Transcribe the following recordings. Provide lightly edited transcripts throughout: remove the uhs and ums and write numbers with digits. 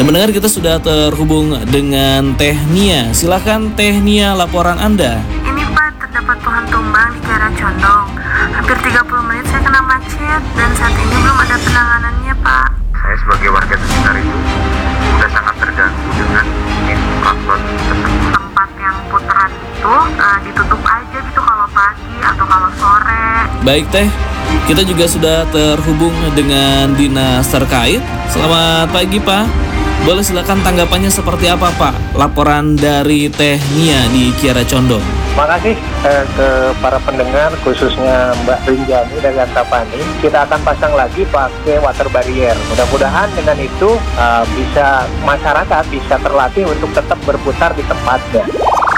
Dan mendengar kita sudah terhubung dengan Teh Nia. Silakan Teh Nia, laporan Anda. Ini Pak, terdapat pohon tumbang di Kiara Condong. Hampir 30 menit saya kena macet dan saat ini belum ada penanganannya Pak. Saya sebagai warga sekitar itu sudah sangat terganggu dengan infrastruktur tersebut. Tempat yang putaran itu ditutup aja gitu kalau pagi atau kalau sore. Baik Teh, kita juga sudah terhubung dengan dinas terkait. Selamat pagi Pak. Boleh silakan tanggapannya seperti apa Pak? Laporan dari Teh Nia di Kiara Condong. Terima kasih ke para pendengar, khususnya Mbak Rinjani dari Antapani. Kita akan pasang lagi pakai water barrier. Mudah-mudahan dengan itu bisa masyarakat bisa terlatih untuk tetap berputar di tempatnya.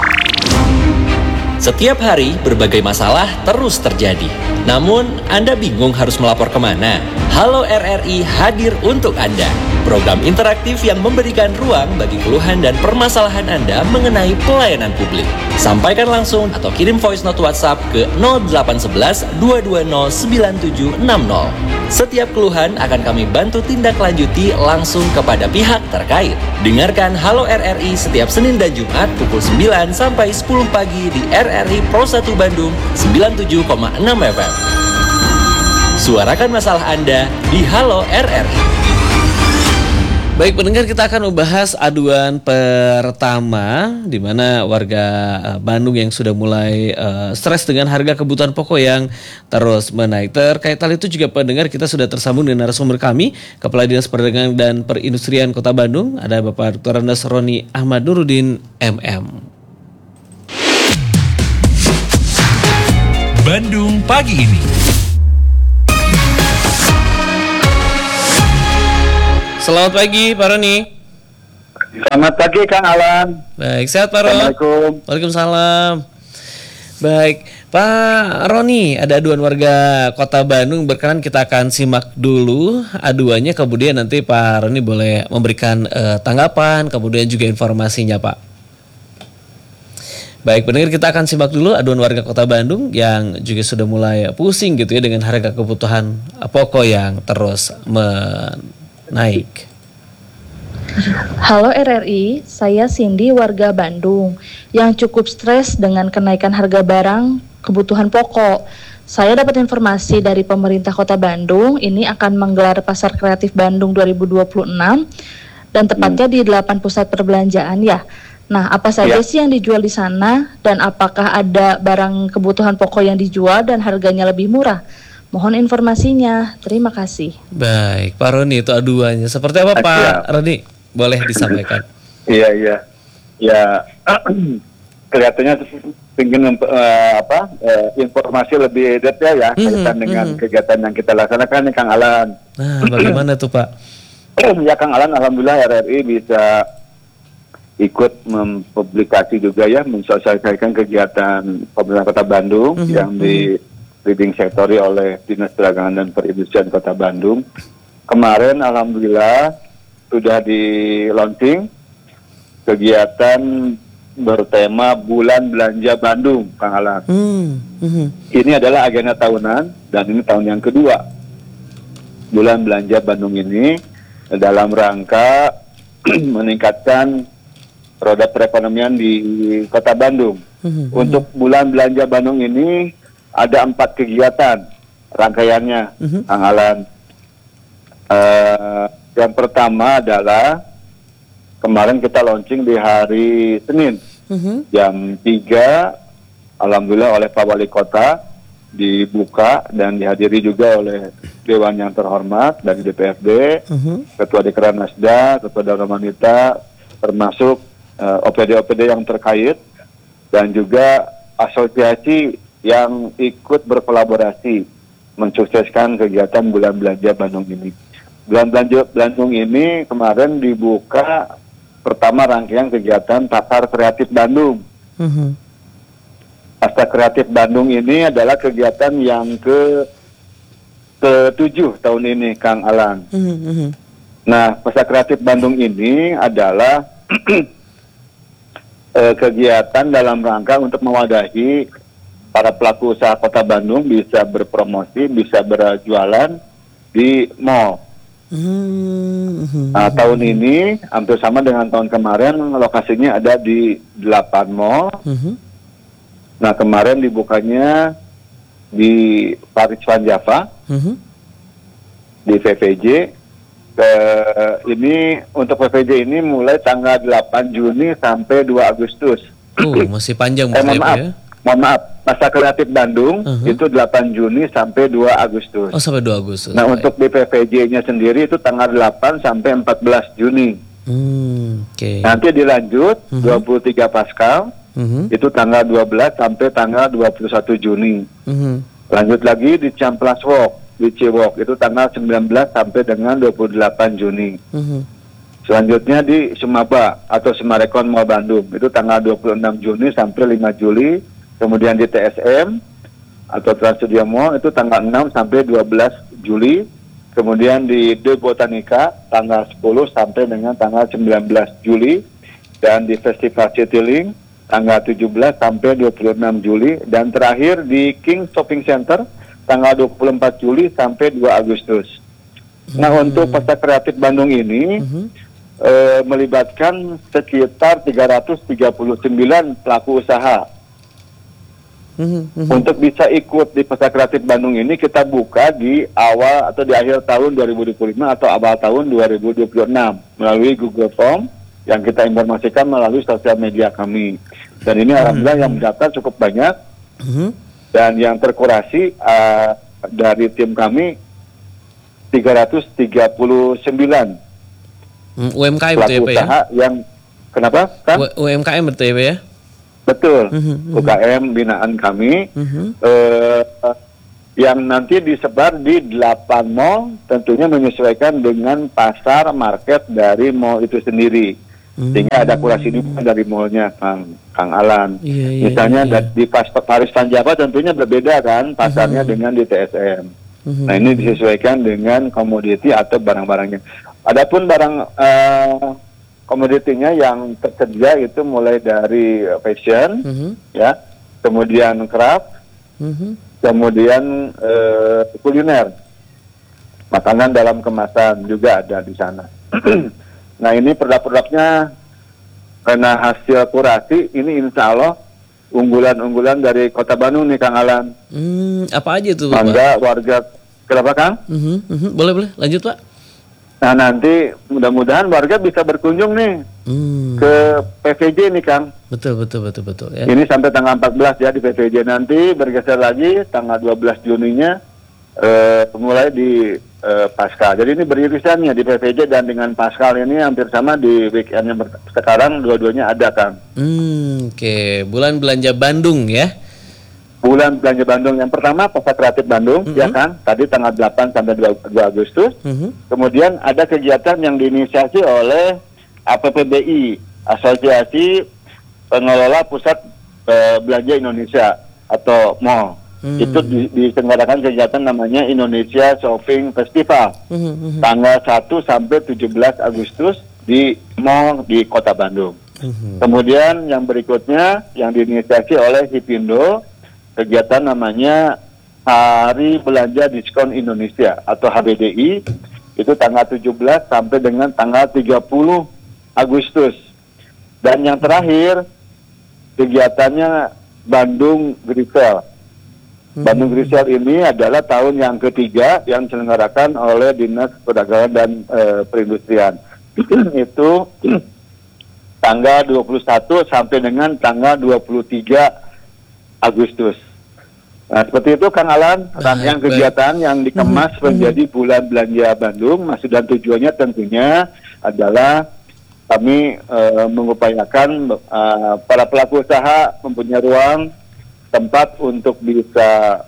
Setiap hari berbagai masalah terus terjadi. Namun Anda bingung harus melapor kemana? Halo RRI hadir untuk Anda. Program interaktif yang memberikan ruang bagi keluhan dan permasalahan Anda mengenai pelayanan publik. Sampaikan langsung atau kirim voice note WhatsApp ke 0811 220 9760. Setiap keluhan akan kami bantu tindak lanjuti langsung kepada pihak terkait. Dengarkan Halo RRI setiap Senin dan Jumat pukul 9 sampai 10 pagi di RRI Pro 1 Bandung 97,6 FM. Suarakan masalah Anda di Halo RRI. Baik pendengar, kita akan membahas aduan pertama di mana warga Bandung yang sudah mulai stres dengan harga kebutuhan pokok yang terus menaik. Terkait hal itu juga pendengar, kita sudah tersambung dengan narasumber kami, Kepala Dinas Perdagangan dan Perindustrian Kota Bandung, ada Bapak Dr. Andes Roni Ahmad Nurudin MM. Bandung pagi ini. Selamat pagi Pak Roni. Selamat pagi Kang Alan. Baik, sehat Pak Roni. Assalamualaikum. Waalaikumsalam. Baik, Pak Roni, ada aduan warga Kota Bandung, berkenan kita akan simak dulu aduannya, kemudian nanti Pak Roni boleh memberikan tanggapan, kemudian juga informasinya Pak. Baik, pendengar, kita akan simak dulu aduan warga Kota Bandung yang juga sudah mulai pusing gitu ya dengan harga kebutuhan pokok yang terus naik. Halo RRI, saya Cindy warga Bandung yang cukup stres dengan kenaikan harga barang kebutuhan pokok. Saya dapat informasi dari pemerintah Kota Bandung ini akan menggelar Pasar Kreatif Bandung 2026 dan tepatnya di 8 pusat perbelanjaan ya. Nah, apa saja sih yang dijual di sana dan apakah ada barang kebutuhan pokok yang dijual dan harganya lebih murah? Mohon informasinya. Terima kasih. Baik, Pak Roni, itu aduannya. Seperti apa Pak Roni? Boleh disampaikan. Iya. Ya, kelihatannya ingin informasi lebih detail ya kaitan dengan kegiatan yang kita laksanakan nih Kang Alan. Nah, bagaimana tuh Pak? Ya Kang Alan, alhamdulillah RRI bisa ikut mempublikasi juga ya, mensosialisasikan kegiatan pemerintah Kota Bandung yang di leading sektori oleh Dinas Perdagangan dan Perindustrian Kota Bandung. Kemarin alhamdulillah sudah di launching kegiatan bertema Bulan Belanja Bandung, Kang Alan. Ini adalah agenda tahunan dan ini tahun yang kedua. Bulan Belanja Bandung ini dalam rangka meningkatkan roda perekonomian di Kota Bandung. Untuk Bulan Belanja Bandung ini ada 4 kegiatan rangkaiannya, Kang Alan. Yang pertama adalah kemarin kita launching di hari Senin jam 3, alhamdulillah oleh Pak Wali Kota dibuka dan dihadiri juga oleh Dewan yang terhormat dari DPRD, Ketua Dekran Nasda, Ketua Dewan Wanita, termasuk OPD-OPD yang terkait dan juga asosiasi yang ikut berkolaborasi mensukseskan kegiatan Bulan Belanja Bandung ini. Bulan Belanja Bandung ini kemarin dibuka pertama rangkaian kegiatan Pasar Kreatif Bandung. Pasar Kreatif Bandung ini adalah kegiatan yang ke-7 tahun ini, Kang Alan. Nah, Pasar Kreatif Bandung ini adalah kegiatan dalam rangka untuk mewadahi para pelaku usaha Kota Bandung bisa berpromosi, bisa berjualan di mall. Nah, tahun ini hampir sama dengan tahun kemarin, lokasinya ada di 8 mall. Nah, kemarin dibukanya di Paris Van Java, di VVJ. Ini untuk VVJ ini mulai tanggal 8 Juni sampai 2 Agustus. Masih panjang Mohon maaf, Pasar Kreatif Bandung itu 8 Juni sampai 2 Agustus. Oh, sampai 2 Agustus. Nah, untuk di PVJ-nya sendiri itu tanggal 8 sampai 14 Juni. Nanti dilanjut 23 Paskal, itu tanggal 12 sampai tanggal 21 Juni. Lanjut lagi di Ciamplas Walk, di Ciwok, itu tanggal 19 sampai dengan 28 Juni. Selanjutnya di Sumaba atau Sumarekon Mall Bandung, itu tanggal 26 Juni sampai 5 Juli. Kemudian di TSM atau Trans Studio Mall itu tanggal 6 sampai 12 Juli. Kemudian di The Botanica tanggal 10 sampai dengan tanggal 19 Juli. Dan di Festival Citylink tanggal 17 sampai 26 Juli. Dan terakhir di King Shopping Center tanggal 24 Juli sampai 2 Agustus. Nah, untuk Pasar Kreatif Bandung ini melibatkan sekitar 339 pelaku usaha. Untuk bisa ikut di Pasar Kreatif Bandung ini kita buka di awal atau di akhir tahun 2025 atau awal tahun 2026 melalui Google Form yang kita informasikan melalui sosial media kami. Dan ini alhamdulillah yang mendaftar cukup banyak. Dan yang terkurasi dari tim kami 339 UMKM pelaku usaha yang kenapa kan? UMKM betul ya? Betul, UKM binaan kami yang nanti disebar di 8 mall, tentunya menyesuaikan dengan pasar market dari mall itu sendiri, sehingga ada kurasi juga dari mallnya, Kang Alan. Misalnya di Paris Van Java tentunya berbeda kan pasarnya dengan di TSM. Nah, ini disesuaikan dengan komoditi atau barang-barangnya. Adapun barang komoditinya yang tersedia itu mulai dari fashion, ya, kemudian craft, kemudian kuliner, makanan dalam kemasan juga ada di sana. Nah, ini produk-produknya karena hasil kurasi ini insya Allah unggulan-unggulan dari Kota Bandung nih, Kang Alan. Apa aja tuh, Pak? Warga, kenapa Kang? Boleh lanjut Pak. Nah, nanti mudah-mudahan warga bisa berkunjung nih ke PVJ nih, Kang. Betul ya. Ini sampai tanggal 14 ya di PVJ, nanti bergeser lagi tanggal 12 Juninya mulai di Paskal. Jadi ini beririsannya di PVJ dan dengan Paskal ini hampir sama di weekendnya sekarang dua-duanya ada, Kang. Bulan belanja Bandung ya. Bulan belanja Bandung yang pertama Pasar Kreatif Bandung, ya kan? Tadi tanggal 8 sampai 2 Agustus. Kemudian ada kegiatan yang diinisiasi oleh APPBI, Asosiasi Pengelola Pusat Belanja Indonesia atau MAL. Itu diselenggarakan kegiatan namanya Indonesia Shopping Festival. Tanggal 1 sampai 17 Agustus di MAL di Kota Bandung. Kemudian yang berikutnya yang diinisiasi oleh Hipindo, kegiatan namanya Hari Belanja Diskon Indonesia atau HBDI, itu tanggal 17 sampai dengan tanggal 30 Agustus. Dan yang terakhir kegiatannya Bandung Grisel. Bandung Grisel ini adalah tahun yang ketiga yang diselenggarakan oleh Dinas Perdagangan dan Perindustrian. Itu tanggal 21 sampai dengan tanggal 23 Agustus. Nah, seperti itu Kang Alan, rangkaian kegiatan yang dikemas menjadi bulan belanja Bandung. Maksud dan tujuannya tentunya adalah kami mengupayakan para pelaku usaha mempunyai ruang tempat untuk bisa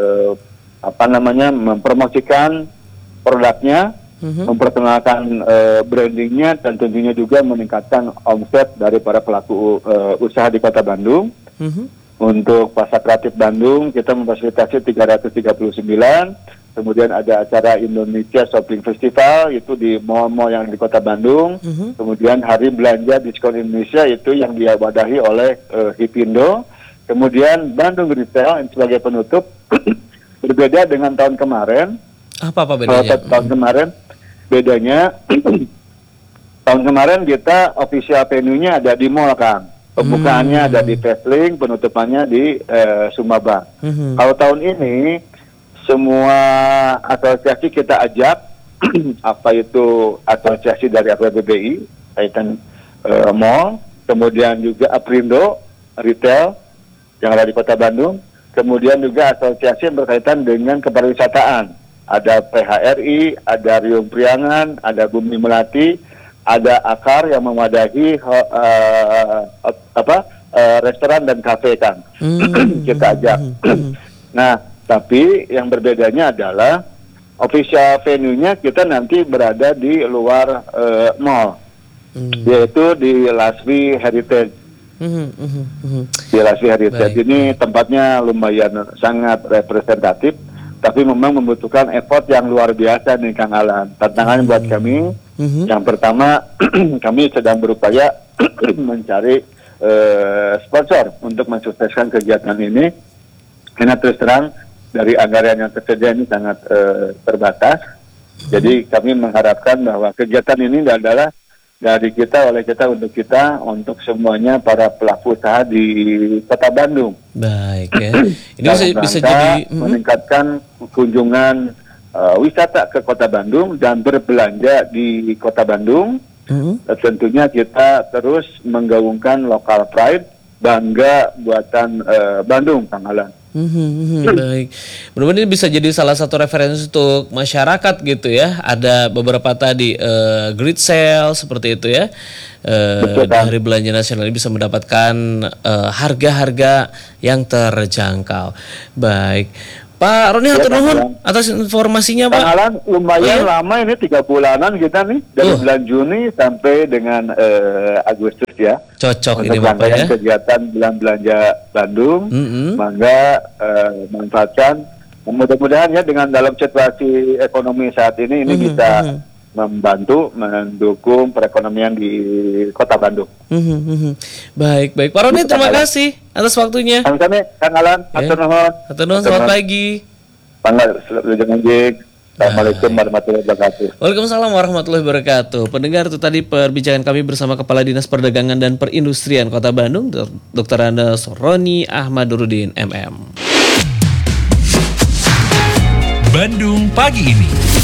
mempromosikan produknya, memperkenalkan brandingnya, dan tentunya juga meningkatkan omset dari para pelaku usaha di Kota Bandung. Untuk Pasar Kreatif Bandung kita memfasilitasi 339, kemudian ada acara Indonesia Shopping Festival itu di mall-mall yang di Kota Bandung, kemudian Hari Belanja Diskon Indonesia itu yang diwadahi oleh Hipindo, kemudian Bandung Retail sebagai penutup. Berbeda dengan tahun kemarin. Apa bedanya? Tahun kemarin bedanya tahun kemarin kita official venue-nya ada di mall, Kang. Pembukaannya ada di Fesling, penutupannya di Sumaba. Kalau tahun ini semua asosiasi kita ajak, apa itu asosiasi dari APBBI, kaitan mall, kemudian juga Aprindo, retail yang ada di Kota Bandung, kemudian juga asosiasi yang berkaitan dengan kepariwisataan. Ada PHRI, ada Riung Priangan, ada Bumi Melati, ada Akar yang memadahi restoran dan kafe, kan. Kita ajak. Nah, tapi yang berbedanya adalah official venue-nya kita nanti berada di luar mall, yaitu di Laswi Heritage. Di Laswi Heritage ini tempatnya lumayan sangat representatif, tapi memang membutuhkan effort yang luar biasa nih, Kang Alan. Tantangan buat kami, yang pertama kami sedang berupaya mencari sponsor untuk mensukseskan kegiatan ini, karena terus terang dari anggaran yang tersedia ini sangat terbatas. Jadi kami mengharapkan bahwa kegiatan ini adalah dari kita, oleh kita, untuk semuanya para pelaku usaha di Kota Bandung. Baik ya. Ini bisa jadi meningkatkan kunjungan wisata ke Kota Bandung dan berbelanja di Kota Bandung. Tentunya kita terus menggaungkan local pride, bangga buatan Bandung, Kang Alan. Baik, mudah-mudahan ini bisa jadi salah satu referensi untuk masyarakat gitu ya. Ada beberapa tadi grid sale seperti itu ya. Dari belanja nasional ini bisa mendapatkan harga-harga yang terjangkau. Baik, Pak Roni hatur nuhun atas informasinya, Pak. Kang Alan, lumayan lama ini 3 bulanan kita nih dari bulan Juni sampai dengan Agustus ya. Cocok untuk ini Bapak ya. Kegiatan bulan belanja Bandung, mangga manfaatkan. Mudah-mudahan ya dengan dalam situasi ekonomi saat ini bisa membantu mendukung perekonomian di Kota Bandung. Baik. Pak Roni, terima kasih atas waktunya. Sama-sama, Kang Alan. Hatur nuhun. Hatur nuhun, selamat pagi. Assalamualaikum warahmatullahi wabarakatuh. Waalaikumsalam warahmatullahi wabarakatuh. Pendengar, itu tadi perbincangan kami bersama Kepala Dinas Perdagangan dan Perindustrian Kota Bandung, Dr. Andes Roni Ahmadurudin MM. Bandung pagi ini.